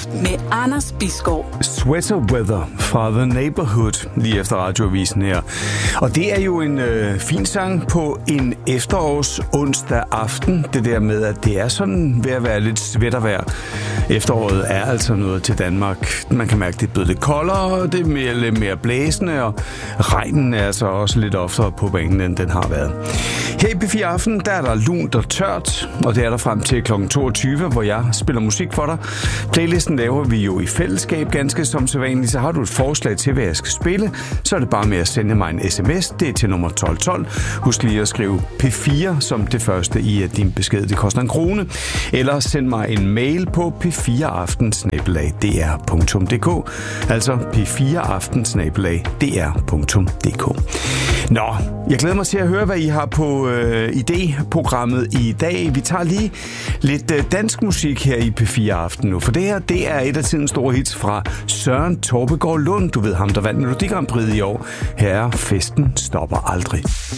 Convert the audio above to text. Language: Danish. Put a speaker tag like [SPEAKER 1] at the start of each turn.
[SPEAKER 1] med Anders Bisgaard.
[SPEAKER 2] Sweater Weather fra The Neighborhood, lige efter radioavisen her. Og det er jo en fin sang på en efterårs onsdag aften. Det der med, at det er sådan ved at være lidt svættervejr. Efteråret er altså noget til Danmark. Man kan mærke, at det er blevet lidt koldere, det er lidt mere blæsende, og regnen er altså også lidt oftere på banen, end den har været. Her i P4 Aften, der er der lunt og tørt, og det er der frem til kl. 22, hvor jeg spiller musik for dig. Playlisten laver vi jo i fællesskab, ganske som sædvanligt. Så har du et forslag til, hvad jeg skal spille, så er det bare med at sende mig en sms. Det er til nummer 1212. Husk lige at skrive P4 som det første i din besked. Det koster 1 krone. Eller send mig en mail på p4aften@dr.dk. Altså p4aften@dr.dk. Nå, jeg glæder mig til at høre, hvad I har på idéprogrammet i dag. Vi tager lige lidt dansk musik her i P4 Aften nu, for det her, det er et af tidens store hits fra Søren Torpegaard Lund. Du ved ham, der vandt Melodi Grand Prix i år. Her er Festen stopper aldrig.